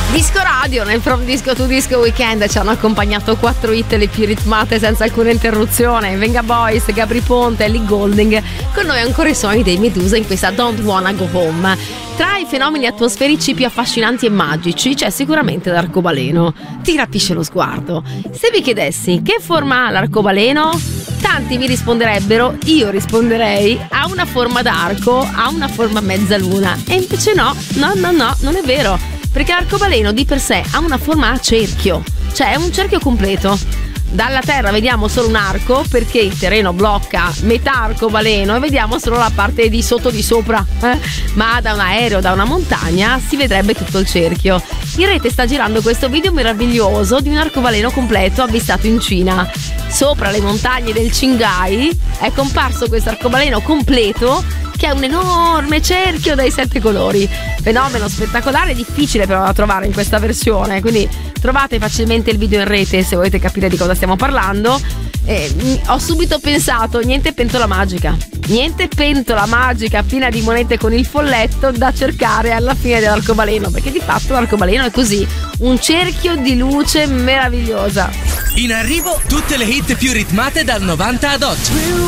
Disco Radio, nel From Disco to Disco Weekend ci hanno accompagnato 4 hit le più ritmate senza alcuna interruzione. Venga Boys, Gabry Ponte, Ellie Goulding. Con noi ancora i suoni dei Medusa in questa Don't Wanna Go Home. Tra i fenomeni atmosferici più affascinanti e magici c'è sicuramente l'arcobaleno. Ti rapisce lo sguardo. Se vi chiedessi che forma ha l'arcobaleno, tanti mi risponderebbero, io risponderei, ha una forma d'arco, ha una forma mezzaluna. E invece no, non è vero. Perché l'arcobaleno di per sé ha una forma a cerchio, cioè è un cerchio completo. Dalla terra vediamo solo un arco perché il terreno blocca metà arcobaleno e vediamo solo la parte di sotto di sopra, ma da un aereo, da una montagna si vedrebbe tutto il cerchio. In rete sta girando questo video meraviglioso di un arcobaleno completo avvistato in Cina. Sopra le montagne del Qinghai è comparso questo arcobaleno completo che è un enorme cerchio dai 7 colori. Fenomeno spettacolare, difficile però da trovare in questa versione, quindi trovate facilmente il video in rete se volete capire di cosa stiamo parlando. Ho subito pensato, niente pentola magica piena di monete con il folletto da cercare alla fine dell'arcobaleno, perché di fatto l'arcobaleno è così, un cerchio di luce meravigliosa. In arrivo tutte le hit più ritmate dal 90 ad oggi.